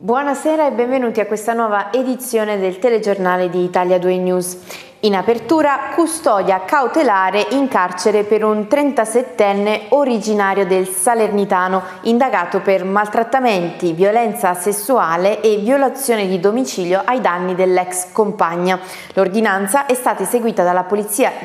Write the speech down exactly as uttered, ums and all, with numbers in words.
Buonasera e benvenuti a questa nuova edizione del telegiornale di Italia due News. In apertura, custodia cautelare in carcere per un trentasettenne originario del Salernitano, indagato per maltrattamenti, violenza sessuale e violazione di domicilio ai danni dell'ex compagna. L'ordinanza è stata eseguita dalla polizia